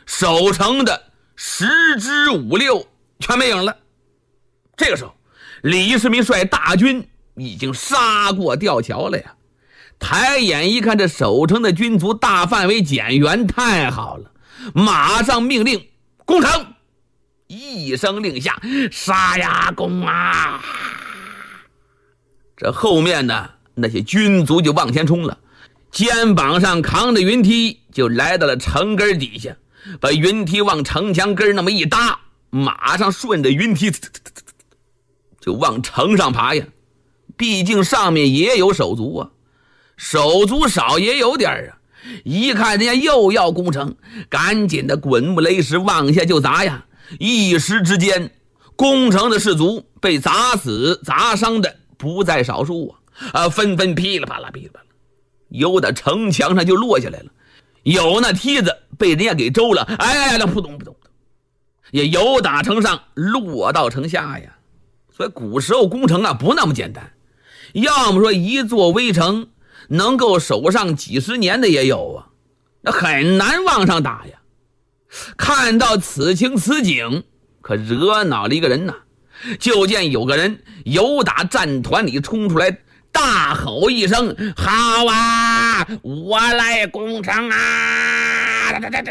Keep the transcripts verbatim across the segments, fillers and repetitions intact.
守城的十之五六全没影了。这个时候，李世民率大军已经杀过吊桥了呀。抬眼一看，这守城的军卒大范围减员，太好了，马上命令攻城。一声令下，杀呀攻啊！这后面呢，那些军卒就往前冲了，肩膀上扛着云梯，就来到了城根底下，把云梯往城墙根那么一搭，马上顺着云梯就往城上爬呀。毕竟上面也有手足啊，手足少也有点啊。一看人家又要攻城，赶紧的滚木雷石往下就砸呀。一时之间，攻城的士卒被砸死砸伤的不在少数啊，啊，纷纷噼里啪啦噼里啪啦，有的城墙上就落下来了，有那梯子被人家给周了，哎，那扑通扑通，也有打城上落到城下呀。所以古时候攻城啊不那么简单，要么说一座危城能够守上几十年的也有啊，那很难往上打呀。看到此情此景，可惹恼了一个人呐。就见有个人由打战团里冲出来，大吼一声：“好啊，我来攻城啊！”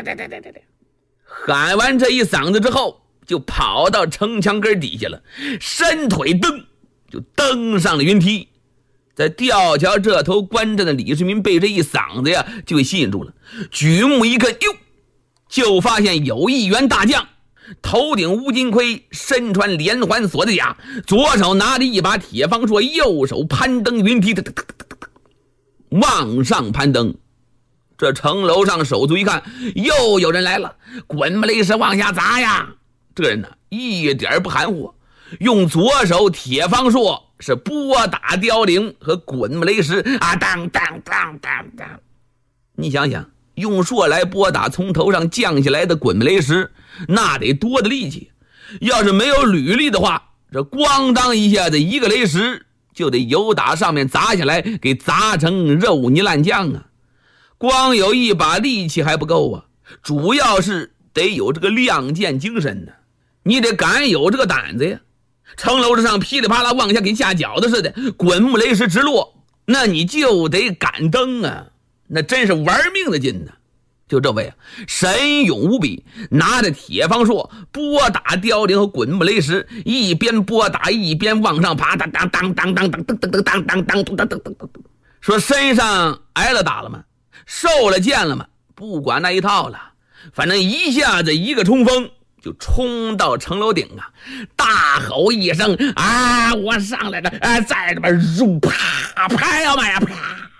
喊完这一嗓子之后，就跑到城墙根底下了，伸腿蹬就登上了云梯。在吊桥这头观战的李世民被这一嗓子呀就吸引住了，举目一看，哟，就发现有一员大将，头顶乌金盔，身穿连环锁的甲，左手拿着一把铁方槊，右手攀登云梯，往上攀登。这城楼上手足一看，又有人来了，滚木雷石往下砸呀。这人呢一点不含糊，用左手铁方槊是拨打凋零和滚木雷石啊，当当当当当。你想想，用槊来拨打从头上降下来的滚木雷石，那得多的力气。要是没有履历的话，这咣当一下子一个雷石就得由打上面砸下来，给砸成肉泥烂酱啊。光有一把力气还不够啊，主要是得有这个亮剑精神呢，你得敢有这个胆子呀。城楼之上噼里啪啦往下给下饺子似的，滚木雷石直落，那你就得敢登啊，那真是玩命的劲呢。就这位啊，神勇无比，拿着铁方槊拨打凋零和滚木雷石，一边拨打一边往上爬，当当当当当当当当当当当当当当。说身上挨了打了吗？受了剑了吗？不管那一套了，反正一下子一个冲锋就冲到城楼顶啊，大吼一声啊，我上来了啊，在这边入啪啪呀妈呀啪，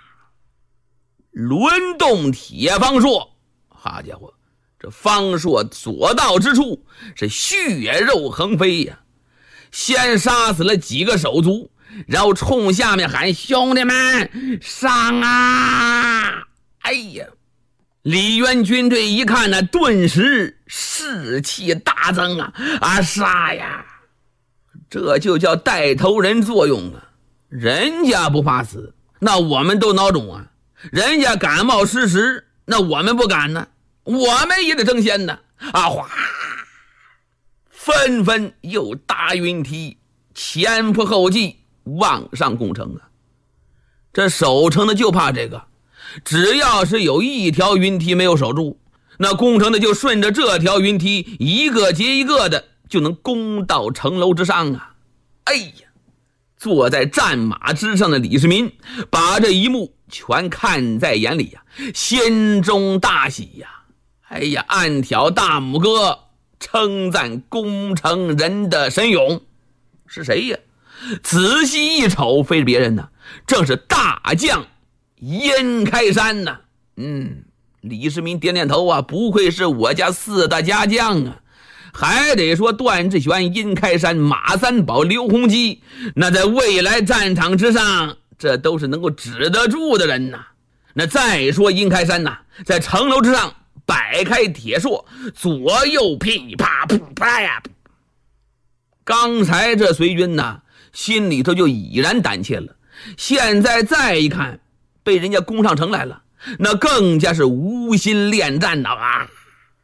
轮动铁方槊，好家伙，这方槊所到之处是血肉横飞呀。先杀死了几个手足，然后冲下面喊：“兄弟们上啊！”哎呀，李渊军队一看呢，顿时士气大增啊！啊，杀呀！这就叫带头人作用啊！人家不怕死，那我们都孬种啊！人家感冒失时，那我们不敢呢，我们也得争先呢！啊，哗！纷纷又搭云梯，前仆后继往上攻城啊！这守城的就怕这个。只要是有一条云梯没有守住，那攻城的就顺着这条云梯一个接一个的就能攻到城楼之上啊！哎呀，坐在战马之上的李世民把这一幕全看在眼里呀，心中大喜呀！哎呀，暗挑大拇哥，称赞攻城人的神勇。是谁呀？仔细一瞅，非是别人呢，正是大将殷开山呐。嗯，李世民点点头啊，不愧是我家四大家将啊。还得说段志玄、殷开山、马三宝、刘洪基，那在未来战场之上，这都是能够指得住的人呐。那再说殷开山呐，在城楼之上摆开铁槊，左右噼啪噗啪呀。刚才这随军呐，心里头就已然胆怯了，现在再一看被人家攻上城来了，那更加是无心恋战的啊！